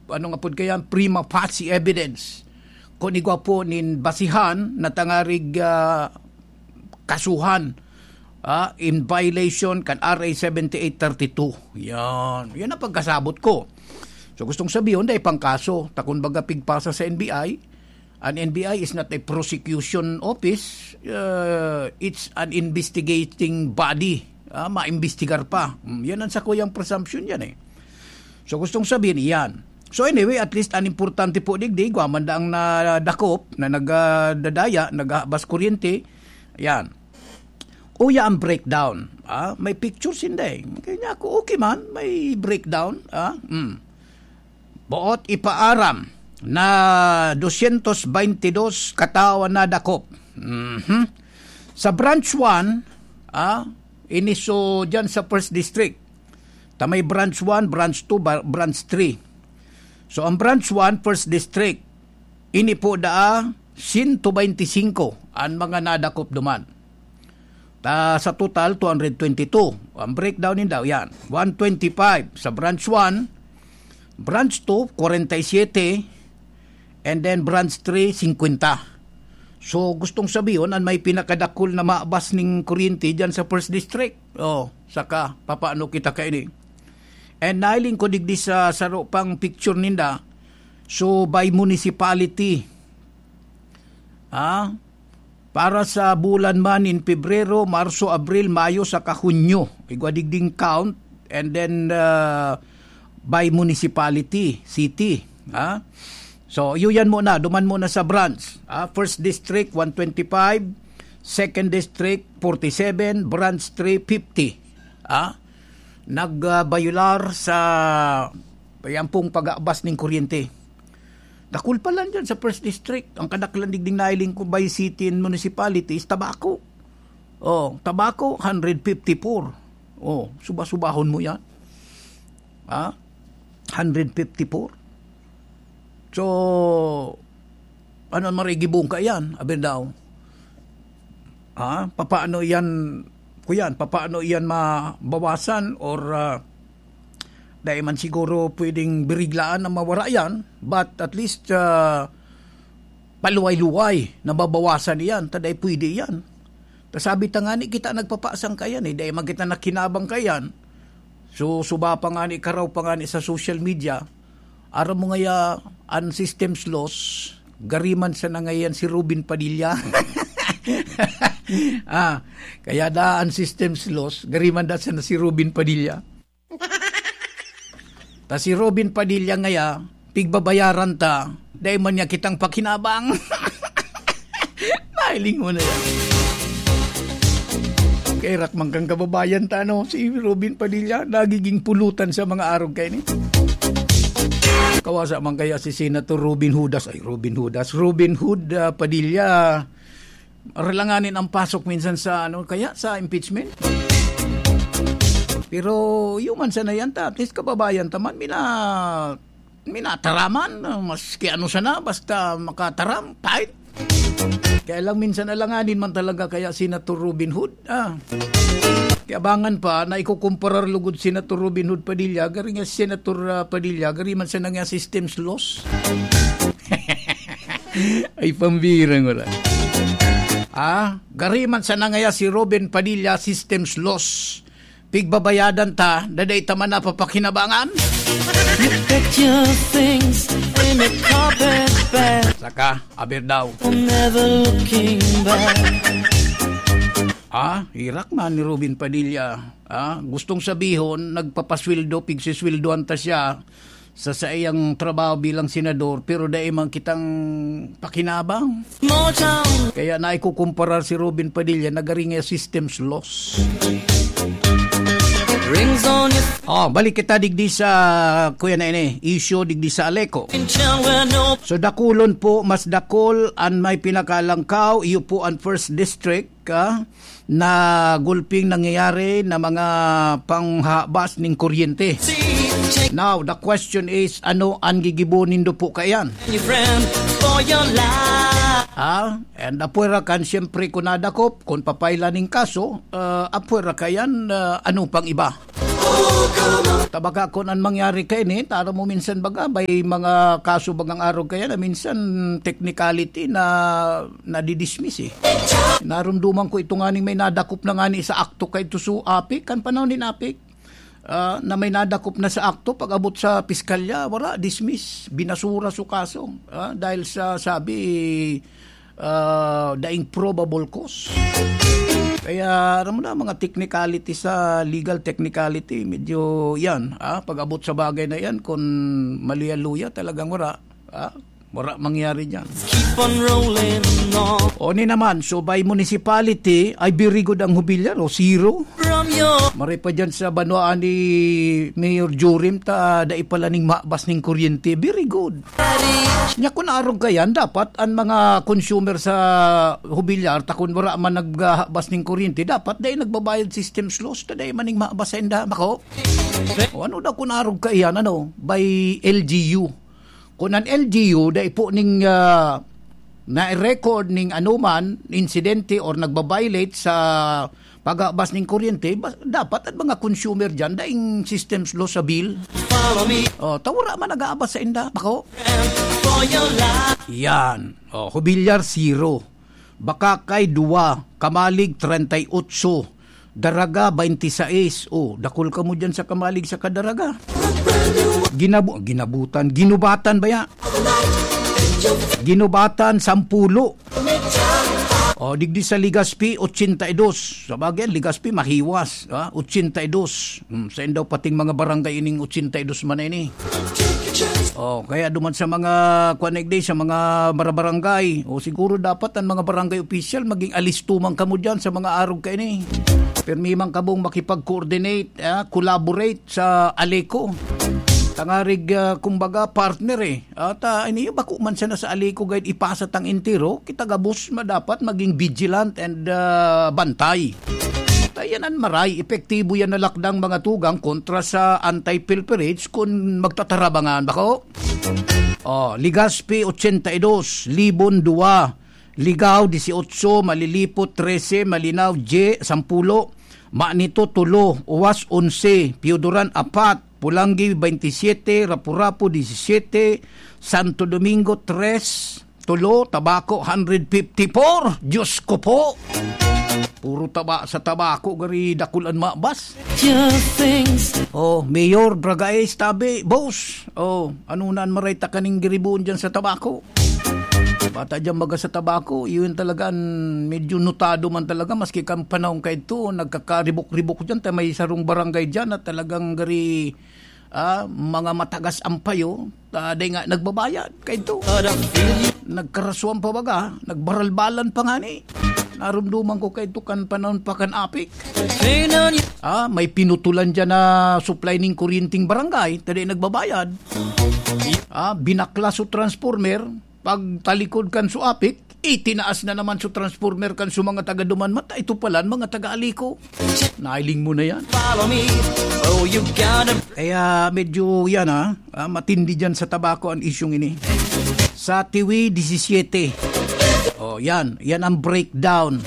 ano nga po kaya, prima facie evidence. Kung igwa po nin basihan na tangarig kasuhan in violation kan RA 7832. Yan ang pagkasabot ko. So gustong sabihin, dahil pang kaso, takon baga pigpasa sa NBI. An NBI is not a prosecution office, it's an investigating body. Maimbestigar pa. Yan ang sa kuyang presumption yan eh. So gustong sabihin yan. So anyway, at least an importante po digdig, waman daang nadakop, na nagdadaya, naghabas kuryente, yan. Uya ang breakdown. May pictures hindi. Kaya ako, okay man, may breakdown. Buot ipaaram na 222 katawan na dakop. Sa branch 1, iniso dyan sa 1st district. Tamay branch 1, branch 2, branch 3. So, ang branch 1, 1st district, ini po 125 ang mga nadakop duman. Sa total, 222. Ang breakdown din daw yan. 125 sa branch 1, branch 2, 47, and then branch 3, 50. So, gustong sabihin, ang may pinakadakol na maabas ng kuryente dyan sa 1st district. Saka, papaano kita kainin? And nailing ko digdi sa pang picture ninda. So by municipality. Para sa bulan man in Pebrero, Marso, Abril, Mayo, saka Hunyo. Igwa digding count and then by municipality, city. So yun muna, duman muna sa branch. 1st district 125, 2nd district 47, branch 3 50. Nagbayular sa pong pag-aabas ng kuryente. Dakul pa lang dyan sa 1st district. Ang kadaklan digding nailing ko by city and municipalities, tabako. Tabako, 154. Subahon mo yan. 154. So, ano marigibong ka yan? Abin daw. Paano yan... paano iyan mabawasan or dahil man siguro pwedeng biriglaan na mawara yan, but at least paluway-luway na babawasan iyan, taday pwede yan. Sabi ta nga ni kita nagpapasang kayan dahil man kita nakinabang kayan, so suba pa nga ni karaw pa nga ni sa social media, araw mo ngaya ang systems loss, gariman sa na ngayon si Robin Padilla. Kaya daan systems loss, gariman da sa na si Robin Padilla. Ta si Robin Padilla ngaya, pigbabayaran ta, dahil man niya kitang pakinabang. Nailing mo na yan. Kaya rakmang kang kababayan ta, si Robin Padilla, nagiging pulutan sa mga araw kayo ni. Kawasa man kaya si Senator Robin Hood Padilla, relanganin ang pasok minsan sa sa impeachment. Pero human sa na yan at least kababayan taman minataraman maski sana basta makataram fight. Kaya lang minsan alanganin man talaga kaya Senator Robin Hood. Kaya abangan pa na ikukumparar lugod Senator Robin Hood Padilla gari nga Senator Padilla gari man sa nga systems loss. Ay pambirang wala. Gariman sa nangaya si Robin Padilla systems loss. Pigbabayadan ta, daday taman na papakinabangan. You packed your things in a carpet bag. Saka, aber daw. I'm never looking back. Hirak man ni Robin Padilla. Gustong sabihon, nagpapaswildo, pigsiswildoan ta siya sa iyang trabaho bilang senador, pero dahil man kitang pakinabang. Kaya naikukumparar si Robin Padilla, nagaringay systems loss. Rings on your balik kita digdi sa kuya na issue digdi sa Aleco. So dakulon po, mas dakol ang may pinakalangkaw, iyo po ang 1st district na gulping nangyayari na mga panghabas ng kuryente. Now, the question is, ano ang gigibunin do po kayan? And apwera kan siyempre kung nadakop, kung papailan ng kaso, apwera kayan, ano pang iba? Tabaga kung an mangyari kay ni, tara mo minsan baga, may mga kaso bagang araw kaya na minsan technicality na nadidismiss eh. Narumduman ko ito nga ni may nadakop na nga ni sa akto kay Tusu Apik, kan panahon din Apik, na may nadakop na sa akto, pag abot sa piskalya, wala, dismiss, binasura su kaso, dahil sa sabi, daing probable cause. Kaya alam mo na mga technicality sa legal technicality medyo yan pag abot sa bagay na yan kung maluya-luya talagang wala mangyari dyan. Keep on rolling on. O ni naman, so by municipality ay very good ang hubilyar o zero. From your Maray pa dyan sa banwaan ni Mayor Jorim ta dai pala ning maabas ning kuryente, very good. Nya kun arog kayan dapat ang mga consumer sa hubilyar ta kun wala man naghabas ning kuryente dapat dai nagbabayad systems loss ta dai maning maabas sa inda mako. O ano daw kun arog kayan by LGU. Kung ang LGU dai po ning na-record ning anuman insidente or nagbabiolate sa pag-abas ning kuryente, dapat at mga consumer dyan daing systems law sa bill. follow me Tawara man nag-aabas sa inda. Bako? for your life. Yan. Hubilyar 0. Bakakay 2. Kamalig 38. Daraga 26. Dakol ka mo dyan sa kamalig sa kadaraga. Ginubatan ba ya? Ginubatan 10. Digdi sa Ligaspi 82. Sa bagay Ligaspi mahiwas, 82. Sa indaw pating mga barangay ining 82 man ini. Kaya duman sa mga kuanegday sa mga barangay, siguro dapat ang mga barangay official maging alistuman kamo diyan sa mga arog kay ni. Permi man kabong makipag-coordinate, collaborate sa Aleco. Tangarig kumbaga partner At iniyo bako man siya na sa Aleco guide ipasa tang intiro, kita gabos dapat maging vigilant and bantay. Yan ang maray, epektibo yan na lakdang mga tugang kontra sa anti-pilferage kung magtatarabangan bako. Ligaspi 82, Libon 2, Ligaw 18, Malilipot 13, Malinaw J 10, Manito 3, Uwas 11, Piodoran 4, Pulangi 27, Rapu-Rapu 17, Santo Domingo 3, Tulo, Tabaco 154. Diyos ko po! Puro taba sa tabako gari dakulan mabas. Mayor Bragaes tabi, boss. Ano naan marayta kaning giribuon dyan sa tabako. Bata dyan maga sa tabako, yun talaga medyo notado man talaga maski kang panahon kay ito, nagkakaribok-ribok dyan, may sarong barangay dyan at talagang gari mga matagas ampayo, day nga nagbabayad kay ito. Nagkarasuan pa baga, nagbaralbalan pa nga ni. Narumduman ko kay ito kan panahon pa kan Apik. May pinutulan dyan na supply ning kuryenteng barangay, taday nagbabayad. Binaklas o transformer, pag talikod kan su Apik, itinaas na naman su transformer kan su mga taga-duman mata. Ito pala mga taga-Aliko. Nailing mo na yan. Kaya medyo yan matindi dyan sa tabako ang isyong ini. Sa Tiwi 17. Yan ang breakdown.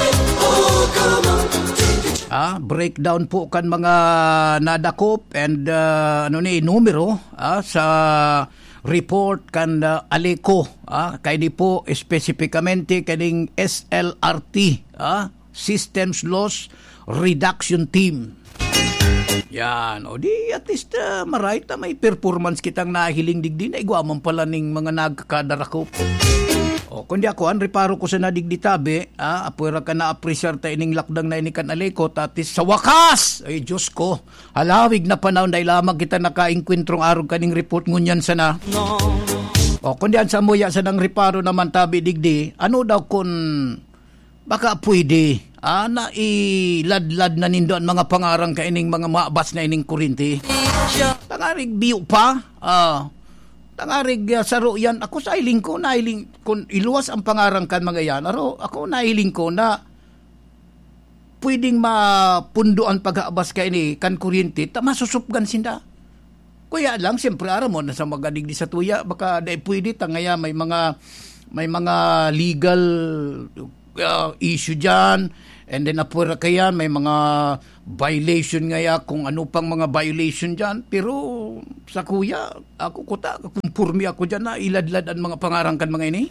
Breakdown po kan mga nadakop and numero sa report kan Aleco. Kaya di po specificamente kaning SLRT, Systems Loss Reduction Team. Yan, di at least marayta may performance kitang nahiling digdi na igwaman pala ning mga nagkadarakop. Kundi ako, reparo ko sa nadigditabi, apuera ka na apresyar ta ining lakdang na inikan Aleco, tatis sa wakas! Ay, Diyos ko, halawig na panahon dahil lamang kita nakainkwintrong arog kaning report ngunyan sana. Kundi an sa muya sa nang reparo naman tabi digdi, ano daw kun baka pwede, na iladlad na nindo ang mga pangarang kaining mga maabas na ining kurinti. Tangarig biyo pa, tangarig saro yan. Ako sa iling ko, kung iluwas ang pangarang kan mga yan, ako nailing ko na pwedeng mapunduan pag-aabas kay ni kan kuryente, masusupgan sinda. Kuya lang, siyempre mo na sa magadig di sa tuya, baka dahil pwede, tangaya may mga legal issue dyan, And then apura kaya may mga violation ngaya kung ano pang mga violation dyan. Pero sa kuya, ako kuta, kumpurmi ako dyan na iladlad ang mga pangarangkan mga ini.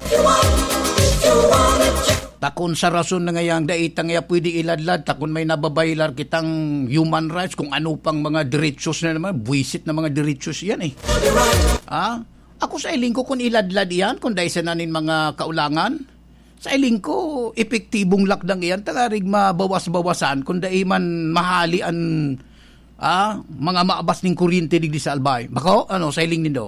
Takon sa rason na ngayang daitang ngaya pwede iladlad, takon may nababaylar kitang human rights, kung ano pang mga diretsos na naman, buwisit na mga diretsos yan eh. Ako sa iling ko kung iladlad yan, kung dahil sa nanin mga kaulangan, sa iling ko, epektibong lakdang iyan, talarig mabawas-bawasan, kung dahil man mahali ang mga maabas ng kuryente digdi sa Albay. Bako, sa iling nindo?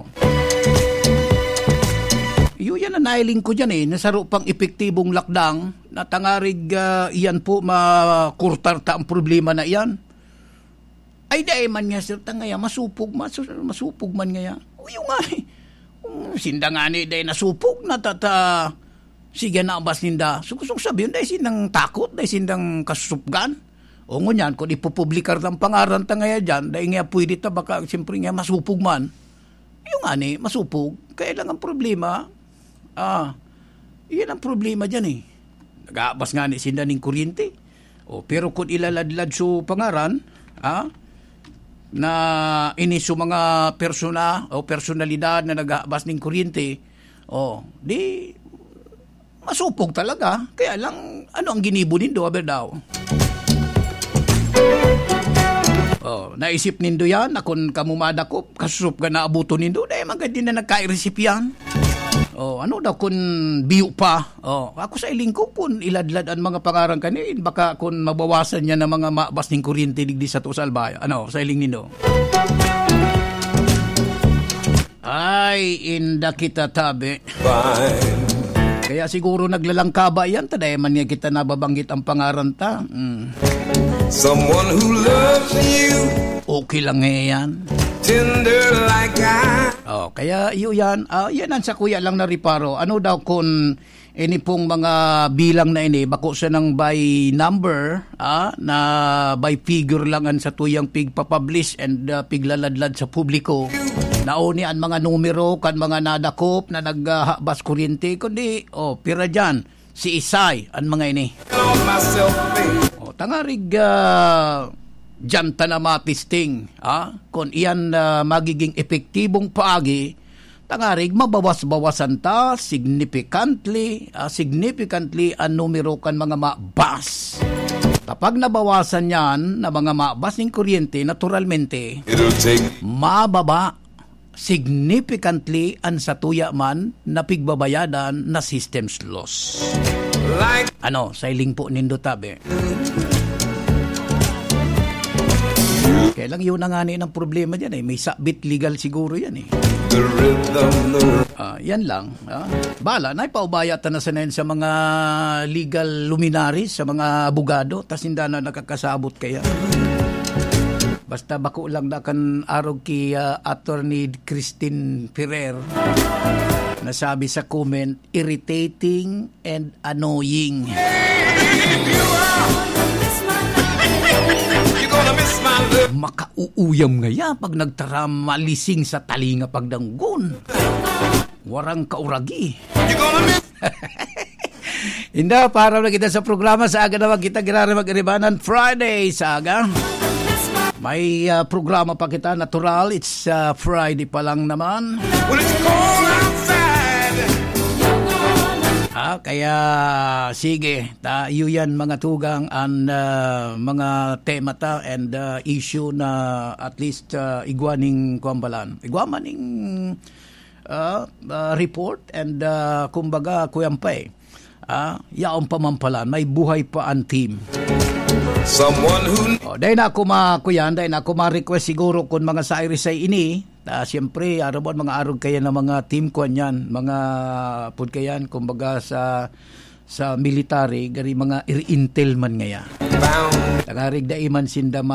Yan na nailing ko dyan eh, nasaro pang epektibong lakdang, na tangarig iyan po makurtarta ang problema na iyan. Ay dahil man nga sir, tangaya, masupog man nga. Yung nga eh, sinda nga ni dahil nasupog na sige na ang bas ninda. So gusto sabihin, dahil sindang takot, dahil sindang kasusupgan. O ngunyan, kung ipupublikar ng pangaran tangaya dyan, dahil nga pwede ta, baka siyempre nga masupog man. Yung nga ni, masupog. Kaya lang ang problema, yan ang problema dyan eh. Nag-aabas nga ni sinda ng kuryente. Pero kung ilaladlad so pangaran, na iniso mga persona o personalidad na nag-aabas ng kuryente, di masupog talaga. Kaya lang, ano ang ginibo nindo, aber daw? Naisip nindo yan, na kung kamumadakop, kasusup ka na abuto nindo, dahil magandi na nagka-resip yan. Ano daw kung biyo pa? Ako sa iling ko, kung iladlad ang mga pangarang kanin, baka kung mabawasan niya ng mga maabas ng kuryente digdi sa Tusalbay. Sa iling nindo? Ay, inda kita tabi. Bye. Kaya siguro naglalangkaba yan, taday man niya kita nababanggit ang pangaran ta. Someone who loves you. Okay lang yan. Tender like I. Kaya yan ang sa kuya lang na riparo. Ano daw kung ini pong mga bilang na ini, bako siya ng by number, na by figure lang ang sa tuyang pigpapublish and piglaladlad sa publiko. Nauni ang mga numero kan mga nadakop na naghabas kuryente, kundi pira dyan si Isay ang mga ini. Tangarig dyan ta na matisting, kung iyan magiging epektibong paagi, tangarig mabawas-bawasan ta significantly ang numero kan mga maabas. Kapag nabawasan yan na mga maabas ng kuryente, naturalmente mababa significantly ang satuya man na pigbabayadan na systems loss. Sa iling po nindo tabi. Kaya lang yun na nga ng problema dyan eh. May sabit legal siguro yan eh. Yan lang. Bala, naipaubaya ta na sanayin sa mga legal luminaries, sa mga abogado, tas hindi na nakakasabot kaya. Basta bako lang na kan arog ki Attorney Christine Ferrer na sabi sa comment, irritating and annoying. Makauuyam ngaya pag nagtaramalising sa talinga pagdanggon. Warang kauragi. Inda, para na kita sa programa sa aga naman kita girara mag-iribanan Friday sa aga. May programa pa kita, natural. It's Friday pa lang naman. Well, it's cold outside. Kaya sige, tayo yan mga tugang ang mga tema ta and issue na at least igwaning kuambalan. Igwamaning report and kumbaga kuyampay. Yaong pamampalan, may buhay pa ang team. Someone who... Dahil na ako ma-request siguro kung mga sa iris ay ini, siyempre, arabon mga arog kaya ng mga team ko yan, mga pud kayan, kumbaga sa military, gari mga intel man ngaya. Tagarig da iman sinda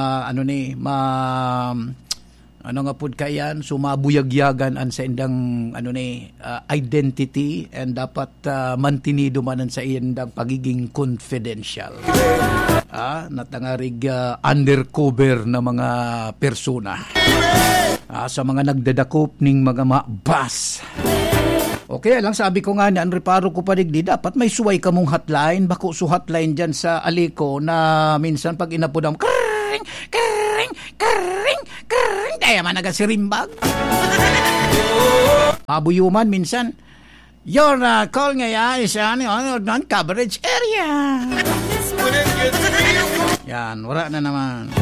ano nga pud kayan, sumabuyagyagan an sa indang identity and dapat mantinido man sa indang pagiging confidential. Natangarig undercover na mga persona sa mga nagdadakop ning mga maabas Okay lang, sabi ko nga ni Reparo ko pa digdi, dapat may suway ka mong hotline, bako su hotline dyan sa Alico na minsan pag inapod ang kring, kring, kring, kring, kaya man nagasirimbag. Mabuyuman minsan, your call ngayon is non-coverage area. Yan, wala na naman.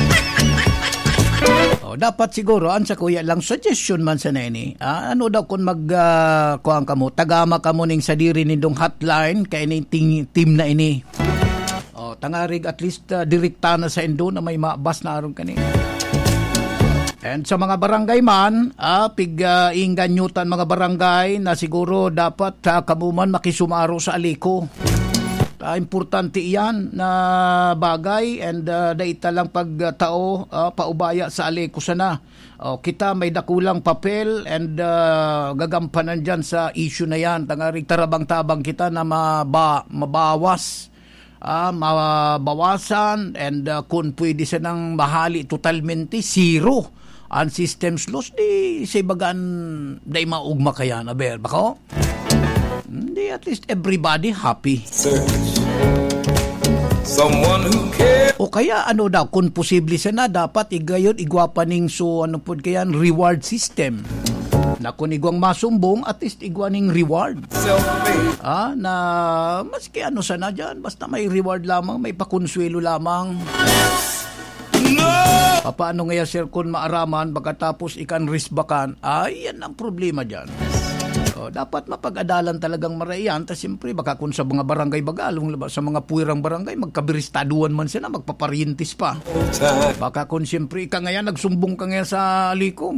Dapat siguro an sa kuya lang suggestion man sa nini. Ano daw kung kuang kamo tagama kamo ning sa diri nindong hotline kay ni team na ini. Tangarig at least direkta na sa indo na may mabas na aron kani. And sa mga barangay man, inganyutan mga barangay na siguro dapat kamuman makisumaro sa Alico. Importante iyan na bagay and daita lang pagtao paubaya sa Alico sana. Kita may dakulang papel and gagampanan dyan sa issue na yan. Tangaring tarabang-tabang kita na mabawasan and kung pwede sanang mahali totalmente, zero ang systems loss, di say bagan day maugma kaya na ber. Bako? Di at least everybody happy. Someone who cares. O kaya ano daw, kung posible sana, dapat igayon, igwapaning so ano po kayan, reward system. Na kung igwang masumbong, at least igwaning reward. Na maski ano sana dyan, basta may reward lamang, may pakonsuelo lamang. Paano nga sir kung maaraman, pagkatapos ikan risbakan, yan ang problema dyan. Dapat mapag-adalan talagang marayan. Tapos siyempre, baka kung sa mga barangay bagalong, sa mga puwirang barangay, magkabiristaduan man sila, magpaparintis pa. Baka kung siyempre, ka ngayon, nagsumbong ka ngayon sa Alico,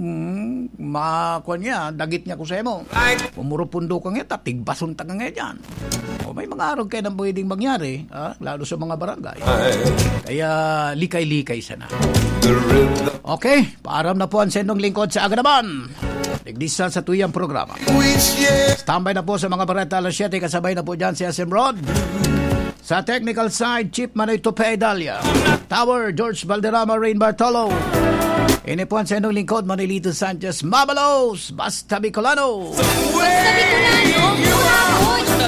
dagit niya ko sa mo. Pumurupundo ka ngayon, tatigbason ta ka ngayon dyan. May mga araw kayo na pwedeng mangyari, lalo sa mga barangay. Kaya, likay-likay sana. Okay, paaram na po ang sendong lingkod sa Agadaman. Nagdisa sa tuyang programa. Standby na po sa mga bareta alas 7. Kasabay na po dyan si SM Rod. Sa technical side, Chip Manoy Tope Dalia. Tower, George Valderrama, Rain Bartolo. Ini po ang sendong lingkod, Manilito Sanchez, Mabalos, Basta Bicolano. Basta Bicolano.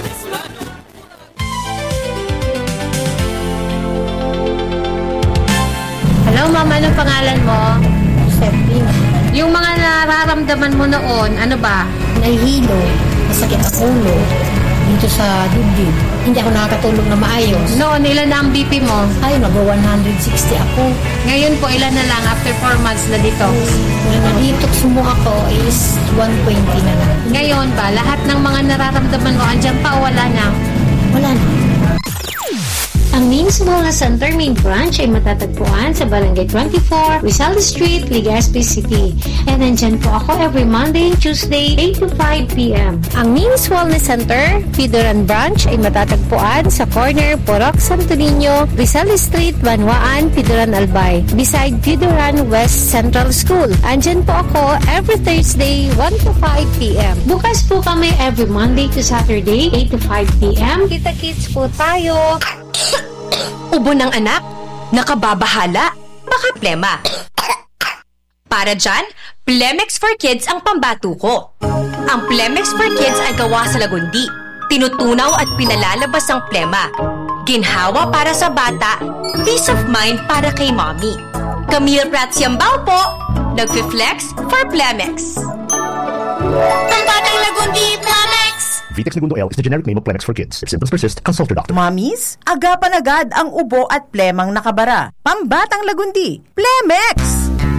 Hello, Mama. Anong pangalan mo? Stephanie. Yung mga nararamdaman mo noon, ano ba? Nahihilo, masakit ang ulo, dito sa dibdib. Hindi ako nakakatulog na maayos. Noon, ilan na ang BP mo? Ay, mag-160 ako. Ngayon po, ilan na lang after 4 months na detox? Nung na-detox mo ako is 120 na lang. Ngayon ba, lahat ng mga nararamdaman mo, andyan pa o wala na? Wala na. Ang Means Wellness Center Main Branch ay matatagpuan sa Barangay 24, Rizal Street, Legazpi City. And nandyan po ako every Monday and Tuesday, 8 to 5 p.m. Ang Means Wellness Center, Pidoran Branch ay matatagpuan sa corner Porok Santo Niño, Rizal Street, Banwaan, Pidoran Albay, beside Pidoran West Central School. Andyan po ako every Thursday, 1 to 5 p.m. Bukas po kami every Monday to Saturday, 8 to 5 p.m. Kita-kits po tayo. Ubo ng anak? Nakababahala? Baka plema. Para dyan, Plemex for Kids ang pambato ko. Ang Plemex for Kids ay gawa sa lagundi. Tinutunaw at pinalalabas ang plema. Ginhawa para sa bata, peace of mind para kay mommy. Camille Prats Yambao po, nagfi-flex for Plemex. Pambatang lagundi, Plemex! Vitex Segundo L is the generic name of Plemex for kids. If symptoms persist, consult your doctor. Mamis, agapan agad ang ubo at plemang nakabara. Pambatang lagundi, Plemex!